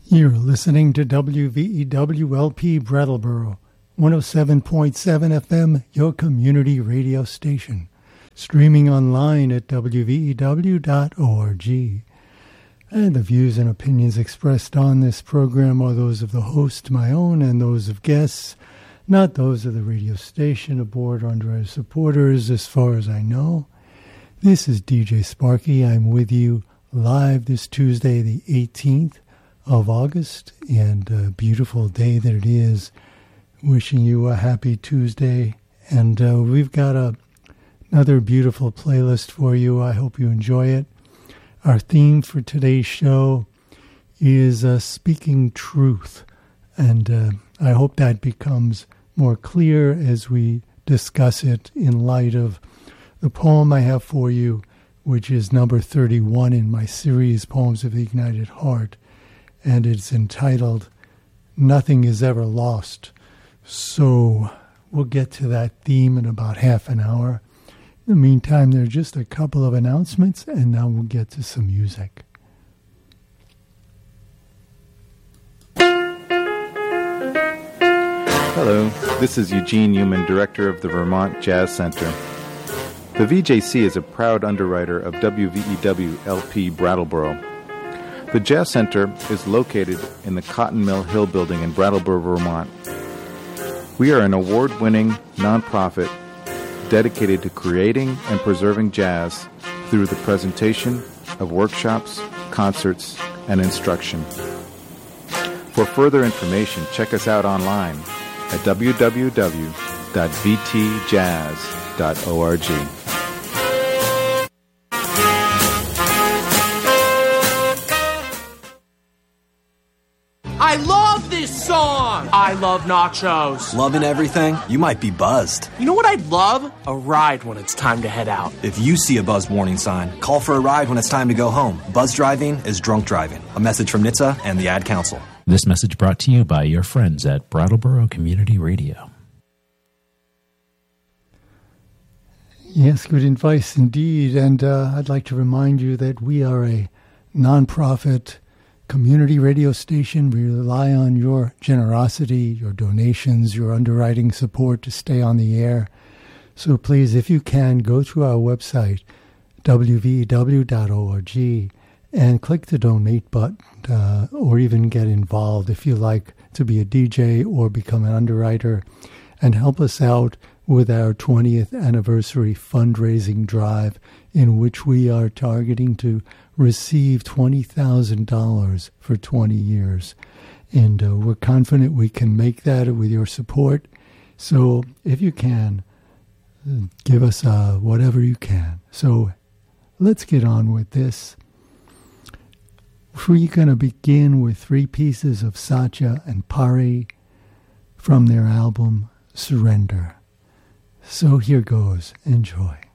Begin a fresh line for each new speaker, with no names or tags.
You're listening to WVEWLP Brattleboro, 107.7 FM, your community radio station. Streaming online at WVEW.org. And the views and opinions expressed on this program are those of the host, my own, and those of guests, not those of the radio station, or board or under supporters, as far as I know. This is DJ Sparky. I'm with you live this Tuesday, the 18th of August, and a beautiful day that it is. Wishing you a happy Tuesday, and we've got another beautiful playlist for you. I hope you enjoy it. Our theme for today's show is Speaking Truth, and I hope that becomes more clear as we discuss it in light of the poem I have for you, which is number 31 in my series, Poems of the Ignited Heart, and it's entitled, Nothing is Ever Lost. So we'll get to that theme in about half an hour. In the meantime, there are just a couple of announcements, and now we'll get to some music.
Hello, this is Eugene Newman, Director of the Vermont Jazz Center. The VJC is a proud underwriter of WVEW-LP Brattleboro. The Jazz Center is located in the Cotton Mill Hill Building in Brattleboro, Vermont. We are an award-winning nonprofit dedicated to creating and preserving jazz through the presentation of workshops, concerts, and instruction. For further information, check us out online at www.vtjazz.org.
I love this song! I love nachos.
Loving everything? You might be buzzed.
You know what I'd love? A ride when it's time to head out.
If you see a buzz warning sign, call for a ride when it's time to go home. Buzz driving is drunk driving. A message from NHTSA and the Ad Council.
This message brought to you by your friends at Brattleboro Community Radio.
Yes, good advice indeed. And I'd like to remind you that we are a nonprofit community radio station. We rely on your generosity, your donations, your underwriting support to stay on the air. So please, if you can, go to our website, wvew.org, and click the donate button, or even get involved if you like to be a DJ or become an underwriter, and help us out with our 20th anniversary fundraising drive, in which we are targeting to receive $20,000 for 20 years. And we're confident we can make that with your support. So if you can, give us whatever you can. So let's get on with this. We're going to begin with three pieces of Satya and Pari from their album Surrender. So here goes. Enjoy.